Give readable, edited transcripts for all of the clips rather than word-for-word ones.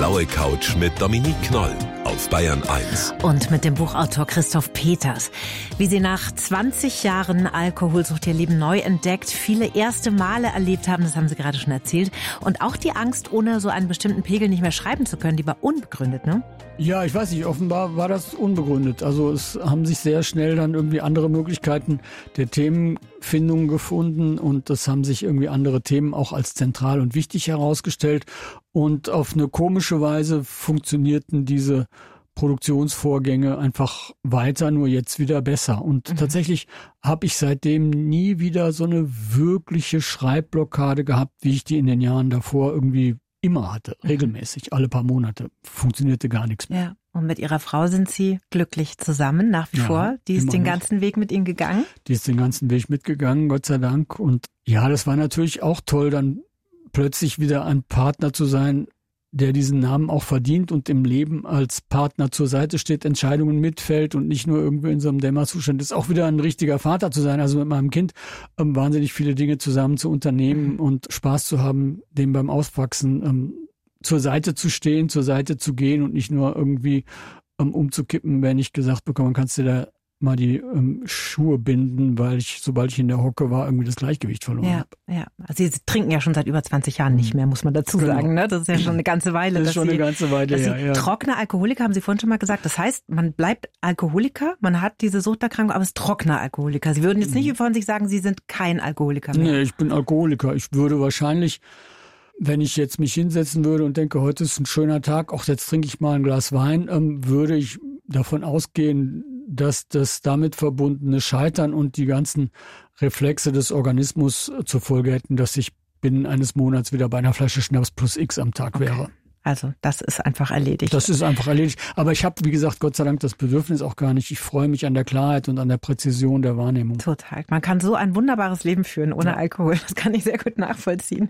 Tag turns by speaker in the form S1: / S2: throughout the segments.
S1: blaue Couch mit Dominique Knoll auf Bayern 1.
S2: Und mit dem Buchautor Christoph Peters. Wie sie nach 20 Jahren Alkoholsucht ihr Leben neu entdeckt, viele erste Male erlebt haben, das haben sie gerade schon erzählt. Und auch die Angst, ohne so einen bestimmten Pegel nicht mehr schreiben zu können, die war unbegründet, ne?
S3: Ja, ich weiß nicht, offenbar war das unbegründet. Also es haben sich sehr schnell dann irgendwie andere Möglichkeiten der Themenfindung gefunden und es haben sich irgendwie andere Themen auch als zentral und wichtig herausgestellt. Und auf eine komische Weise funktionierten diese Produktionsvorgänge einfach weiter, nur jetzt wieder besser. Und tatsächlich habe ich seitdem nie wieder so eine wirkliche Schreibblockade gehabt, wie ich die in den Jahren davor irgendwie immer hatte, regelmäßig, alle paar Monate. Funktionierte gar nichts mehr.
S2: Ja. Und mit ihrer Frau sind Sie glücklich zusammen, nach wie vor. Die ist den ganzen Weg mit Ihnen gegangen?
S3: Die ist den ganzen Weg mitgegangen, Gott sei Dank. Und ja, das war natürlich auch toll, dann plötzlich wieder ein Partner zu sein, der diesen Namen auch verdient und im Leben als Partner zur Seite steht, Entscheidungen mitfällt und nicht nur irgendwie in so einem Dämmerzustand ist, auch wieder ein richtiger Vater zu sein, also mit meinem Kind wahnsinnig viele Dinge zusammen zu unternehmen und Spaß zu haben, dem beim Aufwachsen zur Seite zu stehen, zur Seite zu gehen und nicht nur irgendwie umzukippen, wenn ich gesagt bekomme, kannst du da mal die Schuhe binden, weil sobald ich in der Hocke war, irgendwie das Gleichgewicht verloren habe.
S2: Ja, also Sie trinken ja schon seit über 20 Jahren nicht mehr, muss man dazu sagen. Ne? Das ist ja schon eine ganze Weile.
S3: Das ist schon eine ganze Weile,
S2: ja. Trockene Alkoholiker, haben Sie vorhin schon mal gesagt. Das heißt, man bleibt Alkoholiker, man hat diese Suchterkrankung, aber ist trockener Alkoholiker. Sie würden jetzt nicht von sich sagen, Sie sind kein Alkoholiker mehr.
S3: Nee, ich bin Alkoholiker. Ich würde wahrscheinlich, wenn ich jetzt mich hinsetzen würde und denke, heute ist ein schöner Tag, auch jetzt trinke ich mal ein Glas Wein, würde ich davon ausgehen, dass das damit verbundene Scheitern und die ganzen Reflexe des Organismus zur Folge hätten, dass ich binnen eines Monats wieder bei einer Flasche Schnaps plus X am Tag wäre.
S2: Also das ist einfach erledigt.
S3: Das ist einfach erledigt. Aber ich habe, wie gesagt, Gott sei Dank das Bedürfnis auch gar nicht. Ich freue mich an der Klarheit und an der Präzision der Wahrnehmung.
S2: Total. Man kann so ein wunderbares Leben führen ohne Alkohol. Das kann ich sehr gut nachvollziehen.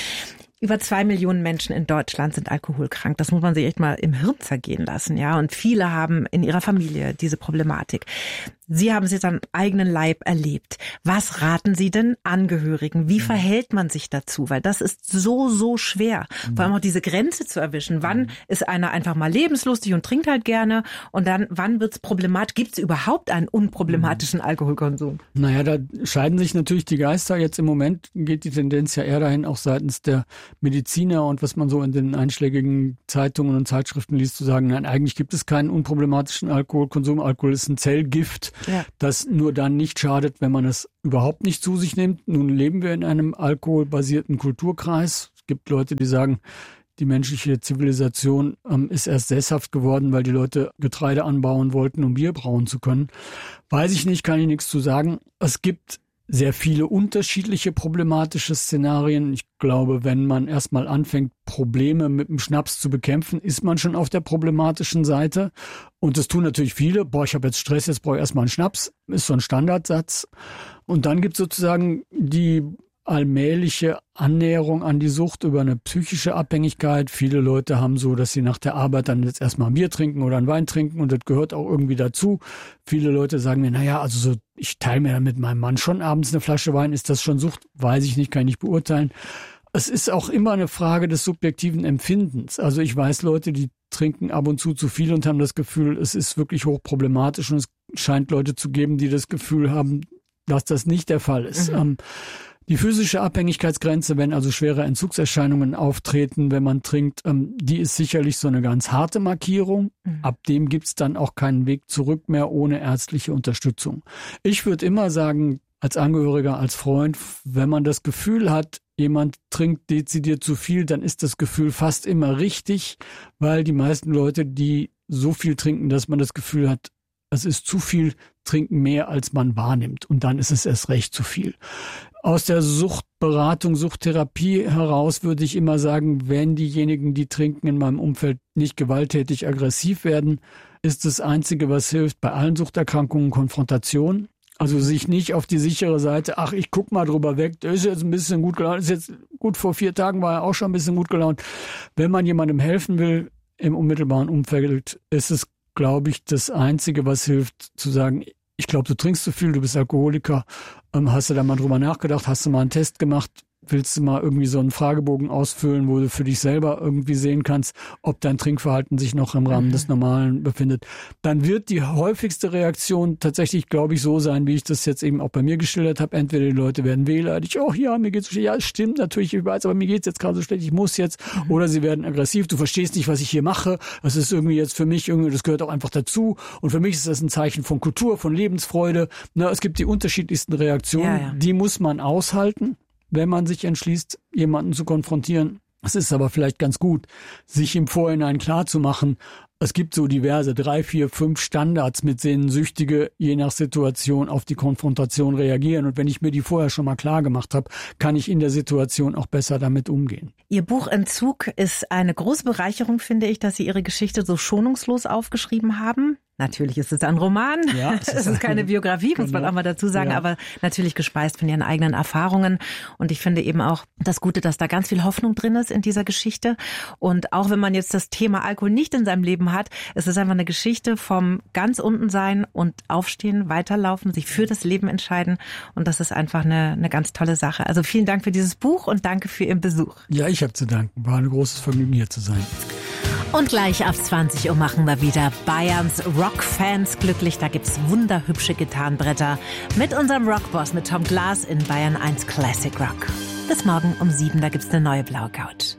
S2: Über 2 Millionen Menschen in Deutschland sind alkoholkrank. Das muss man sich echt mal im Hirn zergehen lassen, ja. Und viele haben in ihrer Familie diese Problematik. Sie haben es jetzt am eigenen Leib erlebt. Was raten Sie denn Angehörigen? Wie verhält man sich dazu? Weil das ist so schwer. Vor allem auch diese Grenze zu erwischen. Wann ist einer einfach mal lebenslustig und trinkt halt gerne? Und dann, wann wird's problematisch? Gibt es überhaupt einen unproblematischen Alkoholkonsum?
S3: Naja, da scheiden sich natürlich die Geister. Jetzt im Moment geht die Tendenz ja eher dahin, auch seitens der Mediziner und was man so in den einschlägigen Zeitungen und Zeitschriften liest, zu sagen, nein, eigentlich gibt es keinen unproblematischen Alkoholkonsum. Alkohol ist ein Zellgift, das nur dann nicht schadet, wenn man es überhaupt nicht zu sich nimmt. Nun leben wir in einem alkoholbasierten Kulturkreis. Es gibt Leute, die sagen, die menschliche Zivilisation ist erst sesshaft geworden, weil die Leute Getreide anbauen wollten, um Bier brauen zu können. Weiß ich nicht, kann ich nichts zu sagen. Es gibt sehr viele unterschiedliche problematische Szenarien. Ich glaube, wenn man erstmal anfängt, Probleme mit dem Schnaps zu bekämpfen, ist man schon auf der problematischen Seite. Und das tun natürlich viele. Ich habe jetzt Stress, jetzt brauche ich erstmal einen Schnaps. Ist so ein Standardsatz. Und dann gibt es sozusagen die allmähliche Annäherung an die Sucht über eine psychische Abhängigkeit. Viele Leute haben so, dass sie nach der Arbeit dann jetzt erstmal ein Bier trinken oder einen Wein trinken und das gehört auch irgendwie dazu. Viele Leute sagen mir, naja, also so, ich teile mir dann mit meinem Mann schon abends eine Flasche Wein. Ist das schon Sucht? Weiß ich nicht, kann ich nicht beurteilen. Es ist auch immer eine Frage des subjektiven Empfindens. Also ich weiß Leute, die trinken ab und zu viel und haben das Gefühl, es ist wirklich hochproblematisch und es scheint Leute zu geben, die das Gefühl haben, dass das nicht der Fall ist. Die physische Abhängigkeitsgrenze, wenn also schwere Entzugserscheinungen auftreten, wenn man trinkt, die ist sicherlich so eine ganz harte Markierung. Ab dem gibt's dann auch keinen Weg zurück mehr ohne ärztliche Unterstützung. Ich würde immer sagen, als Angehöriger, als Freund, wenn man das Gefühl hat, jemand trinkt dezidiert zu viel, dann ist das Gefühl fast immer richtig, weil die meisten Leute, die so viel trinken, dass man das Gefühl hat, es ist zu viel, trinken mehr, als man wahrnimmt. Und dann ist es erst recht zu viel. Aus der Suchtberatung, Suchttherapie heraus würde ich immer sagen, wenn diejenigen, die trinken in meinem Umfeld, nicht gewalttätig aggressiv werden, ist das Einzige, was hilft, bei allen Suchterkrankungen Konfrontation. Also sich nicht auf die sichere Seite, ich guck mal drüber weg, der ist jetzt ein bisschen gut gelaunt, ist jetzt gut, vor 4 Tagen war er auch schon ein bisschen gut gelaunt. Wenn man jemandem helfen will im unmittelbaren Umfeld, ist es, glaube ich, das Einzige, was hilft, zu sagen, ich glaube, du trinkst zu viel, du bist Alkoholiker, hast du da mal drüber nachgedacht, hast du mal einen Test gemacht, willst du mal irgendwie so einen Fragebogen ausfüllen, wo du für dich selber irgendwie sehen kannst, ob dein Trinkverhalten sich noch im Rahmen des Normalen befindet. Dann wird die häufigste Reaktion tatsächlich, glaube ich, so sein, wie ich das jetzt eben auch bei mir geschildert habe. Entweder die Leute werden wehleidig, oh ja, mir geht's so schlecht, ja, stimmt natürlich, ich weiß, aber mir geht's jetzt gerade so schlecht, ich muss jetzt. Oder sie werden aggressiv, du verstehst nicht, was ich hier mache, das ist irgendwie jetzt für mich, irgendwie, das gehört auch einfach dazu. Und für mich ist das ein Zeichen von Kultur, von Lebensfreude. Na, es gibt die unterschiedlichsten Reaktionen, die muss man aushalten, wenn man sich entschließt, jemanden zu konfrontieren. Es ist aber vielleicht ganz gut, sich im Vorhinein klar zu machen, es gibt so diverse 3, 4, 5 Standards, mit denen Süchtige je nach Situation auf die Konfrontation reagieren. Und wenn ich mir die vorher schon mal klar gemacht habe, kann ich in der Situation auch besser damit umgehen.
S2: Ihr Buch Entzug ist eine große Bereicherung, finde ich, dass Sie Ihre Geschichte so schonungslos aufgeschrieben haben. Natürlich ist es ein Roman, ja, es ist keine Biografie, muss man auch mal dazu sagen, aber natürlich gespeist von Ihren eigenen Erfahrungen. Und ich finde eben auch das Gute, dass da ganz viel Hoffnung drin ist in dieser Geschichte. Und auch wenn man jetzt das Thema Alkohol nicht in seinem Leben hat, es ist einfach eine Geschichte vom ganz unten sein und aufstehen, weiterlaufen, sich für das Leben entscheiden. Und das ist einfach eine ganz tolle Sache. Also vielen Dank für dieses Buch und danke für Ihren Besuch.
S3: Ja, ich habe zu danken. War ein großes Vergnügen, hier zu sein.
S2: Und gleich ab 20 Uhr machen wir wieder Bayerns Rockfans glücklich. Da gibt's wunderhübsche Gitarrenbretter mit unserem Rockboss, mit Tom Glas in Bayern 1 Classic Rock. Bis morgen um 7, da gibt's eine neue blaue Couch.